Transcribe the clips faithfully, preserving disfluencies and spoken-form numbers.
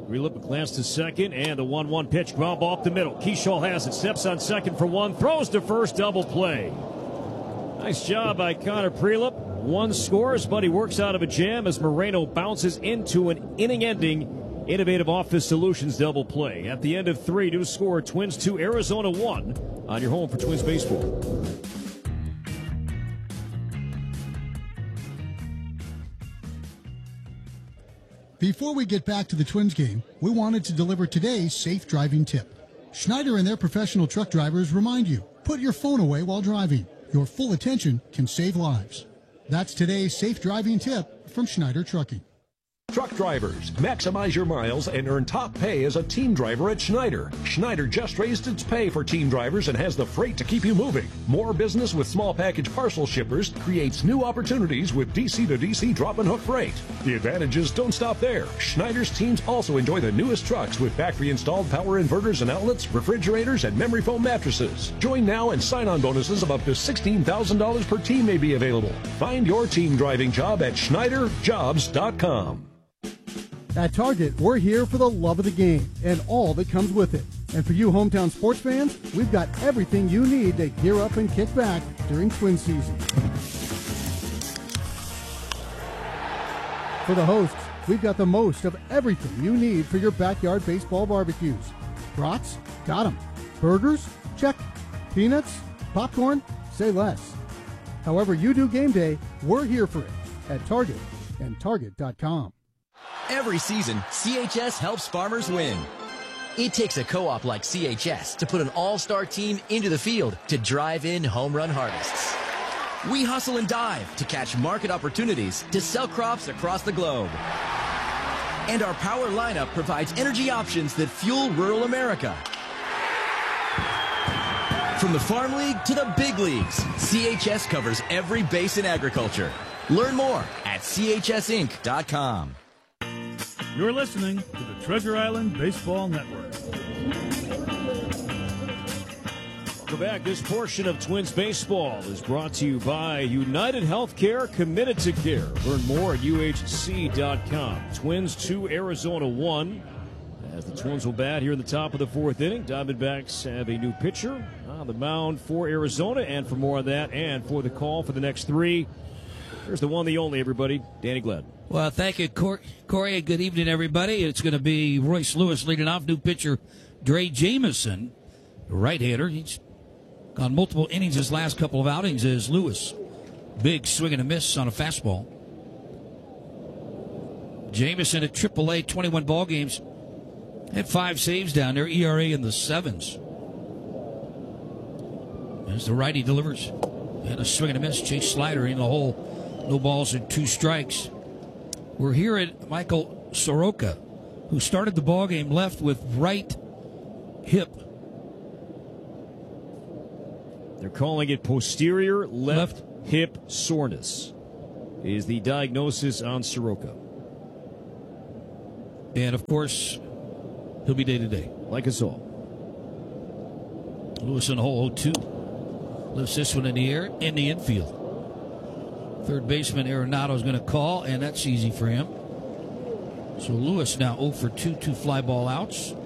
Breelup, a glance to second, and the one one pitch, ground ball up the middle. Keyshaw has it, steps on second for one, throws to first, double play. Nice job by Connor Breelup. One scores, but he works out of a jam as Moreno bounces into an inning-ending Innovative Office Solutions double play. At the end of three, new score, Twins two, Arizona one, on your home for Twins baseball. Before we get back to the Twins game, we wanted to deliver today's safe driving tip. Schneider and their professional truck drivers remind you, put your phone away while driving. Your full attention can save lives. That's today's safe driving tip from Schneider Trucking. Truck drivers, maximize your miles and earn top pay as a team driver at Schneider. Schneider just raised its pay for team drivers and has the freight to keep you moving. More business with small package parcel shippers creates new opportunities with D C to D C drop and hook freight. The advantages don't stop there. Schneider's teams also enjoy the newest trucks with factory installed power inverters and outlets, refrigerators, and memory foam mattresses. Join now and sign-on bonuses of up to sixteen thousand dollars per team may be available. Find your team driving job at Schneider Jobs dot com. At Target, we're here for the love of the game and all that comes with it. And for you hometown sports fans, we've got everything you need to gear up and kick back during Twin season. For the hosts, we've got the most of everything you need for your backyard baseball barbecues. Brats? Got 'em. Burgers? Check. Peanuts? Popcorn? Say less. However you do game day, we're here for it at Target and Target dot com. Every season, C H S helps farmers win. It takes a co-op like C H S to put an all-star team into the field to drive in home run harvests. We hustle and dive to catch market opportunities to sell crops across the globe. And our power lineup provides energy options that fuel rural America. From the Farm League to the big leagues, C H S covers every base in agriculture. Learn more at C H S Inc dot com. You're listening to the Treasure Island Baseball Network. Welcome back. This portion of Twins baseball is brought to you by United Healthcare, committed to care. Learn more at U H C dot com. Twins two, Arizona one. As the Twins will bat here in the top of the fourth inning, Diamondbacks have a new pitcher on the mound for Arizona. And for more on that and for the call for the next three, here's the one, the only, everybody, Danny Gladden. Well, thank you, Cor- Corey. Good evening, everybody. It's going to be Royce Lewis leading off. New pitcher, Dre Jameson, right-hander. He's gone multiple innings his last couple of outings as Lewis. Big swing and a miss on a fastball. Jameson at triple A, twenty-one ball games. Had five saves down there, E R A in the sevens. As the righty delivers. And a swing and a miss. Chase Slider in the hole. No balls and two strikes. We're here at Michael Soroka, who started the ball game left with right hip. They're calling it posterior left, left. hip soreness is the diagnosis on Soroka. And, of course, he'll be day-to-day. Like us all. Lewis in hole oh two. Lifts this one in the air, in the infield. Third baseman Arenado is going to call, and that's easy for him. So Lewis now oh for two, two fly ball outs.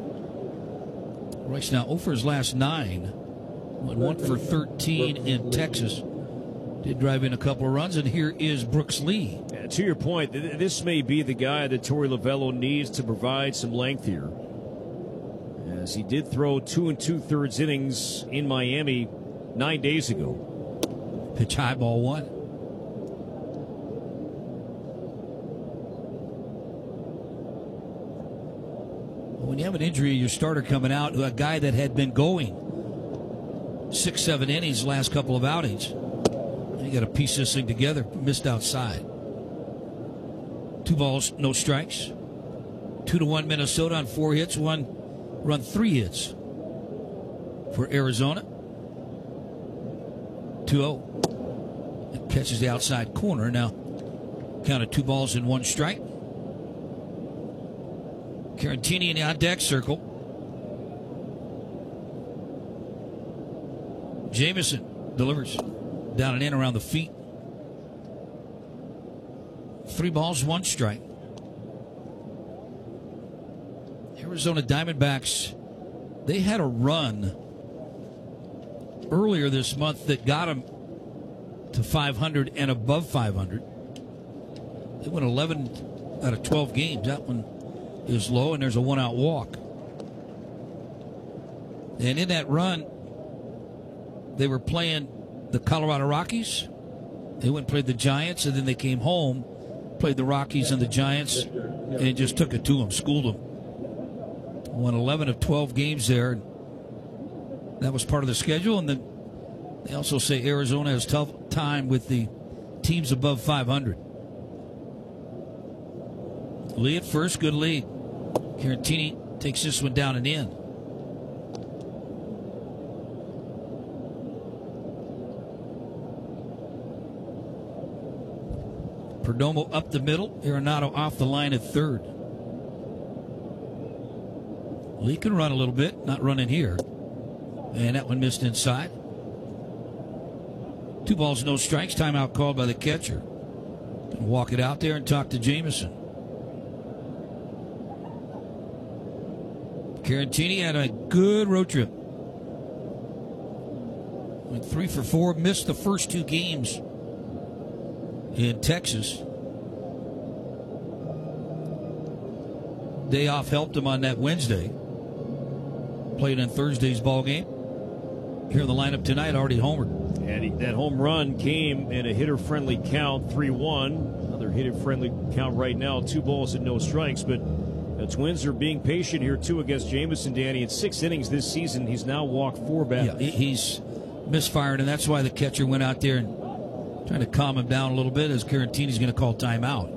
Royce now oh for his last nine. Went one for thirteen in Texas. Did drive in a couple of runs, and here is Brooks Lee. Yeah, to your point, this may be the guy that Torey Lovello needs to provide some length here, as he did throw two and two-thirds innings in Miami nine days ago. Pitch high, ball one. When you have an injury, your starter coming out, a guy that had been going six, seven innings last couple of outings, you got to piece this thing together. Missed outside. Two balls, no strikes. Two to one Minnesota on four hits. One run, three hits for Arizona. two oh. It catches the outside corner. Now, count of two balls and one strike. Carantini in the on-deck circle. Jameson delivers down and in around the feet. Three balls, one strike. Arizona Diamondbacks, they had a run earlier this month that got them to five hundred and above five hundred. They won eleven out of twelve games. That one is low, and there's a one-out walk. And in that run, they were playing the Colorado Rockies. They went and played the Giants, and then they came home, played the Rockies and the Giants, and just took it to them, schooled them. Won eleven of twelve games there. That was part of the schedule, and then they also say Arizona has a tough time with the teams above five hundred. Lee at first, good lead. Caratini takes this one down and in. Perdomo up the middle. Arenado off the line at third. Lee can run a little bit, not running here. And that one missed inside. Two balls, no strikes. Timeout called by the catcher. Can walk it out there and talk to Jameson. Caratini had a good road trip. Went three for four, missed the first two games in Texas. Day off helped him on that Wednesday. Played in Thursday's ball game. Here in the lineup tonight, already homered. And he, that home run came in a hitter-friendly count, three one. Another hitter-friendly count right now, two balls and no strikes. But the Twins are being patient here, too, against Jameson, Danny. In six innings this season, he's now walked four batters. Yeah, he's misfired, and that's why the catcher went out there and trying to calm him down a little bit, as Caratini's going to call timeout.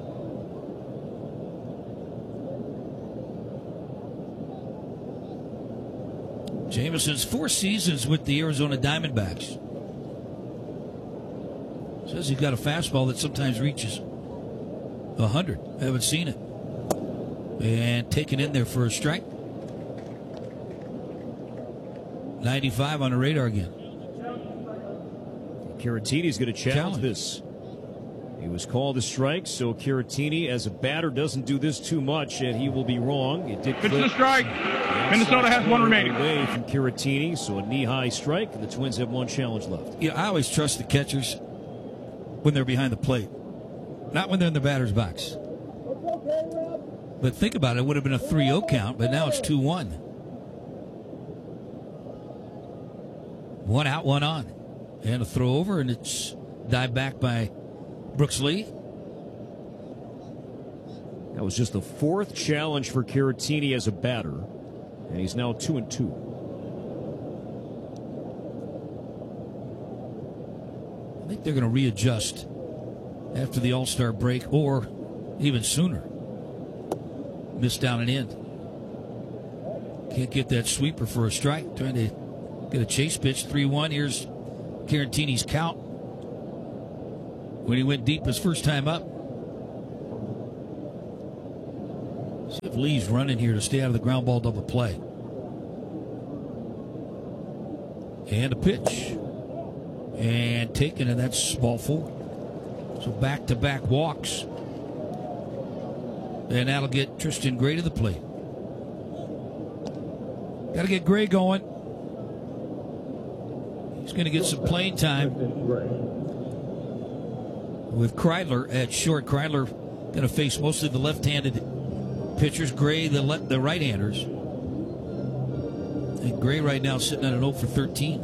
Jameson's four seasons with the Arizona Diamondbacks. Says he's got a fastball that sometimes reaches one hundred. I haven't seen it. And taken in there for a strike. ninety-five on the radar again. Caratini's going to challenge, Challenge. this. He was called a strike, so Caratini, as a batter, doesn't do this too much, and he will be wrong. It did It's clip a strike. the Minnesota has one outside remaining. away from Caratini, so a knee-high strike, and the Twins have one challenge left. Yeah, I always trust the catchers when they're behind the plate, not when they're in the batter's box. But think about it, it would have been a three oh count, but now it's two one. One out, one on. And a throw over, and it's dived back by Brooks Lee. That was just the fourth challenge for Caratini as a batter, and he's now two and two. I think they're going to readjust after the All-Star break, or even sooner. Missed down and in. Can't get that sweeper for a strike. Trying to get a chase pitch. three one. Here's Caratini's count when he went deep his first time up. See if Lee's running here to stay out of the ground ball double play. And a pitch. And taken, and that's ball four. So back-to-back walks. And that'll get Tristan Gray to the plate. Got to get Gray going. He's going to get some playing time with Kreidler at short. Kreidler going to face mostly the left-handed pitchers. Gray, the le- the right-handers. And Gray right now sitting at an oh for thirteen.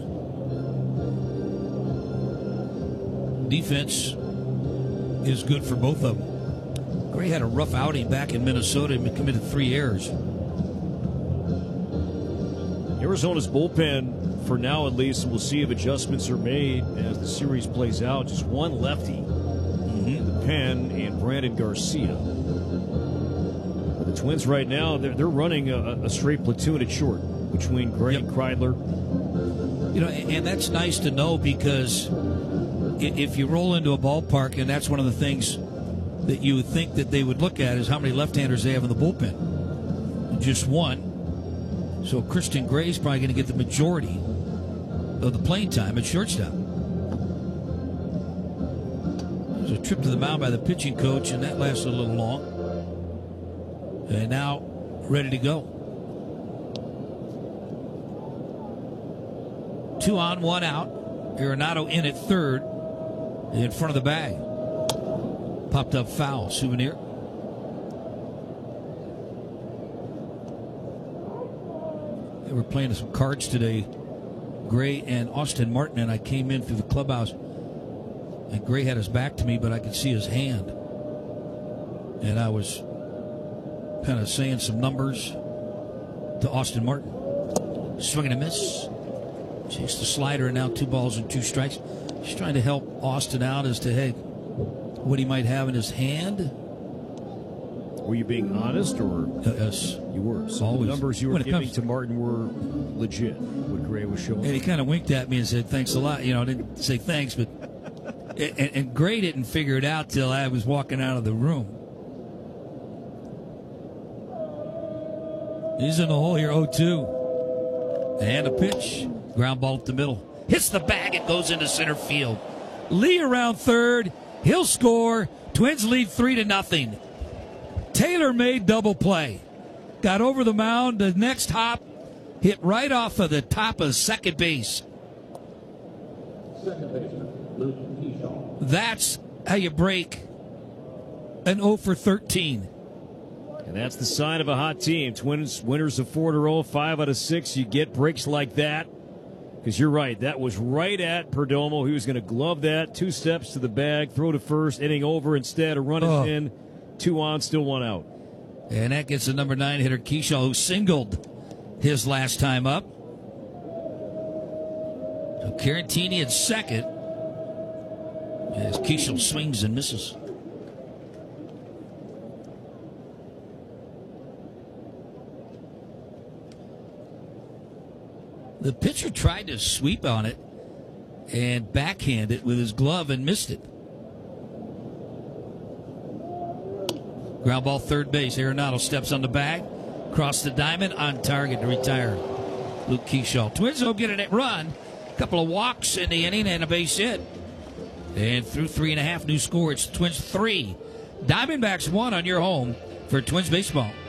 Defense is good for both of them. Gray had a rough outing back in Minnesota and committed three errors. Arizona's bullpen, for now at least, we'll see if adjustments are made as the series plays out. Just one lefty mm-hmm. in the pen, and Brandon Garcia. The Twins right now, they're, they're running a, a straight platoon at short between Gray Yep. and Kreidler. You know, and, and that's nice to know, because if you roll into a ballpark, and that's one of the things that you would think that they would look at, is how many left-handers they have in the bullpen. Just one. So Christian Gray's probably going to get the majority of the playing time at shortstop. There's a trip to the mound by the pitching coach, and that lasted a little long. And now ready to go. Two on, one out. Arenado in at third, in front of the bag. Popped up foul. Souvenir. They were playing some cards today. Gray and Austin Martin, and I came in through the clubhouse, and Gray had his back to me, but I could see his hand. And I was kind of saying some numbers to Austin Martin. Swing and a miss. Chased the slider, and now two balls and two strikes. Just trying to help Austin out as to, hey, what he might have in his hand. Were you being honest, or uh, yes, you were? So always. The numbers you were giving comes, to Martin were legit. What Gray was showing. And he kind of winked at me and said, "Thanks a lot." You know, I didn't say thanks, but and, and Gray didn't figure it out till I was walking out of the room. He's in the hole here, oh two. And a pitch. Ground ball up the middle. Hits the bag. It goes into center field. Lee around third. He'll score. Twins lead three to nothing. Taylor made double play. Got over the mound. The next hop hit right off of the top of second base. That's how you break an oh for thirteen. And that's the sign of a hot team. Twins winners of four to roll, five out of six. You get breaks like that. Because you're right, that was right at Perdomo. He was going to glove that, two steps to the bag, throw to first, inning over. Instead, a run is oh. in, two on, still one out. And that gets the number nine hitter, Kershaw, who singled his last time up. So Carantini at second, as Kershaw swings and misses. The pitcher tried to sweep on it and backhand it with his glove and missed it. Ground ball third base. Arenado steps on the bag. Cross the diamond, on target to retire Luke Kershaw. Twins will get a run. A couple of walks in the inning and a base hit. And through three and a half, new score. It's Twins three. Diamondbacks one on your home for Twins baseball.